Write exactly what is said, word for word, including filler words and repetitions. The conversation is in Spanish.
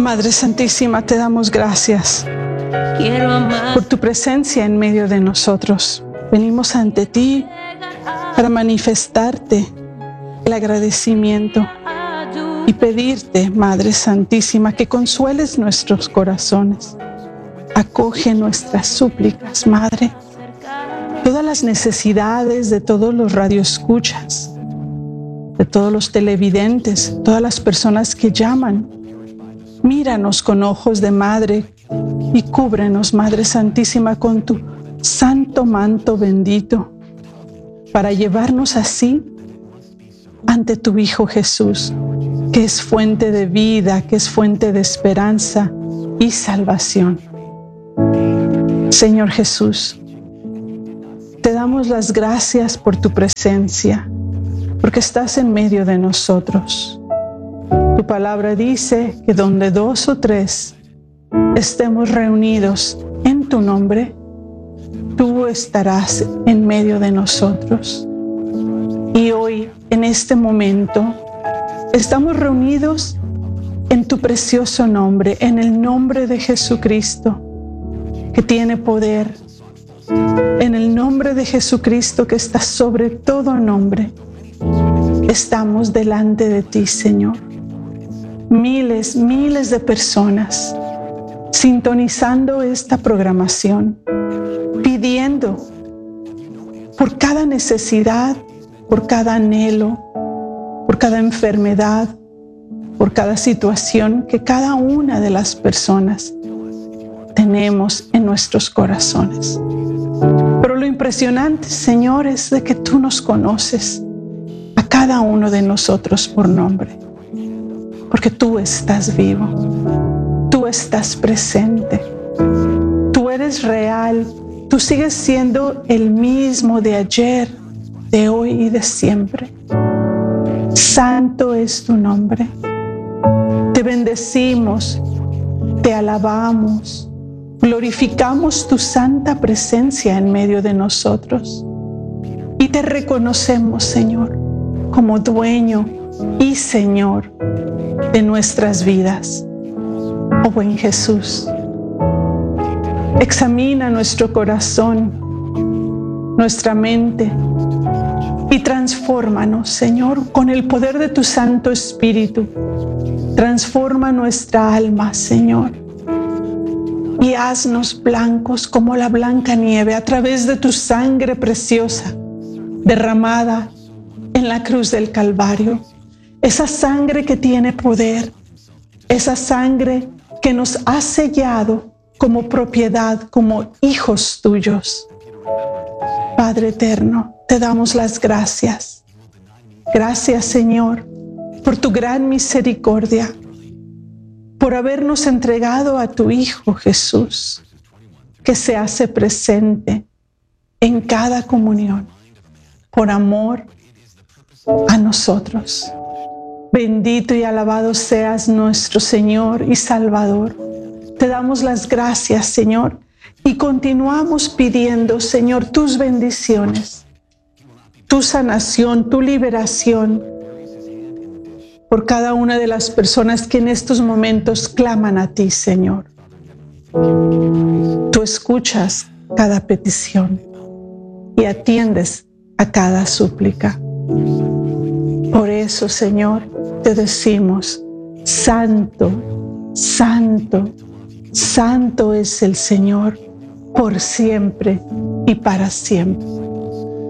Madre Santísima, te damos gracias por tu presencia en medio de nosotros. Venimos ante ti para manifestarte el agradecimiento y pedirte, Madre Santísima, que consueles nuestros corazones. Acoge nuestras súplicas, Madre. Todas las necesidades de todos los radioescuchas, de todos los televidentes, todas las personas que llaman. Míranos con ojos de madre y cúbrenos, Madre Santísima, con tu santo manto bendito, para llevarnos así ante tu Hijo Jesús, que es fuente de vida, que es fuente de esperanza y salvación. Señor Jesús, te damos las gracias por tu presencia, porque estás en medio de nosotros. Tu palabra dice que donde dos o tres estemos reunidos en tu nombre, tú estarás en medio de nosotros. Y hoy, en este momento, estamos reunidos en tu precioso nombre, en el nombre de Jesucristo, que tiene poder, en el nombre de Jesucristo que está sobre todo nombre. Estamos delante de ti, Señor. Miles, miles de personas sintonizando esta programación, pidiendo por cada necesidad, por cada anhelo, por cada enfermedad, por cada situación que cada una de las personas tenemos en nuestros corazones. Pero lo impresionante, Señor, es de que tú nos conoces a cada uno de nosotros por nombre, porque tú estás vivo, tú estás presente, tú eres real, tú sigues siendo el mismo de ayer, de hoy y de siempre. Santo es tu nombre. Te bendecimos, te alabamos, glorificamos tu santa presencia en medio de nosotros y te reconocemos, Señor, como dueño y Señor de nuestras vidas. Oh buen Jesús, examina nuestro corazón, nuestra mente y transfórmanos, Señor, con el poder de tu Santo Espíritu. Transforma nuestra alma, Señor, y haznos blancos como la blanca nieve a través de tu sangre preciosa derramada en la cruz del Calvario. Esa sangre que tiene poder, esa sangre que nos ha sellado como propiedad, como hijos tuyos. Padre eterno, te damos las gracias. Gracias, Señor, por tu gran misericordia, por habernos entregado a tu Hijo Jesús, que se hace presente en cada comunión, por amor a nosotros. Bendito y alabado seas nuestro Señor y Salvador. Te damos las gracias, Señor, y continuamos pidiendo, Señor, tus bendiciones, tu sanación, tu liberación, por cada una de las personas que en estos momentos claman a ti, Señor. Tú escuchas cada petición y atiendes a cada súplica. Por eso, Señor, te decimos, Santo, Santo, Santo es el Señor, por siempre y para siempre.